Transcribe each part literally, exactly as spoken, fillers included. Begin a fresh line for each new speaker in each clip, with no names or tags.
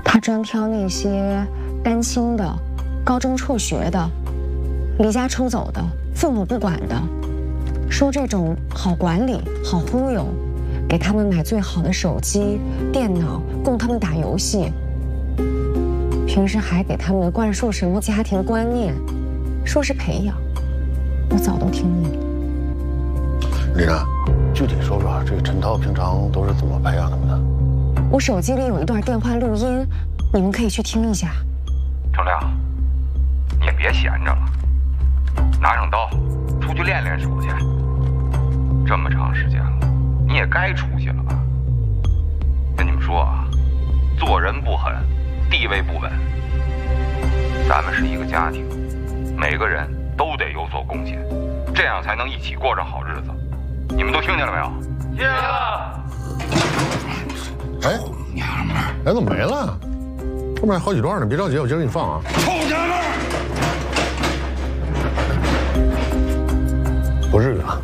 他专挑那些单亲的、高中辍学的、离家出走的、父母不管的，说这种好管理、好忽悠，给他们买最好的手机、电脑，供他们打游戏。平时还给他们灌输什么家庭观念，说是培养，我早都听腻了。
丽娜，具体说说这个陈涛平常都是怎么培养他们的？
我手机里有一段电话录音，你们可以去听一下。
程亮，你也别闲着了，拿上刀，出去练练手去。这么长时间了，你也该出息了吧？跟你们说啊，做人不狠，地位不稳。咱们是一个家庭，每个人都得有所贡献，这样才能一起过上好日子。你们都听见了没有？听见了。
哎，娘们儿，哎，怎么没了？后面还好几段呢，别着急，我接着给你放啊。
臭娘们儿！
不至于啊。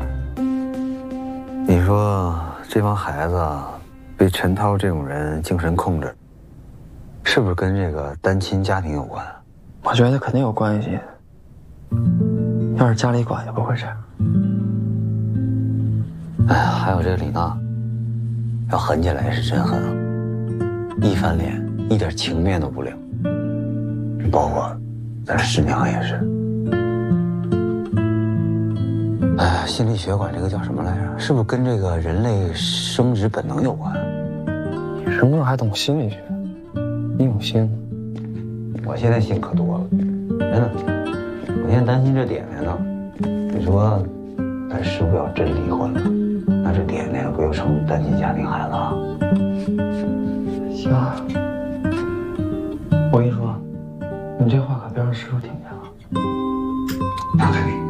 你说这帮孩子被陈涛这种人精神控制，是不是跟这个单亲家庭有关？
我觉得肯定有关系。要是家里管也不会这样。
哎呀，还有这个李娜，要狠起来也是真狠啊！一翻脸，一点情面都不留。包括咱师娘也是。哎呀，心理学管这个叫什么来着？是不是跟这个人类生殖本能有关？
你什么时候还懂心理学？你有心？
我现在心可多了，真的。我现在担心这点点呢。你说，咱师傅要真离婚了，那这点点不就成单亲家庭孩子了？
行啊，我跟你说，你这话可别让师傅听见了。
那肯定。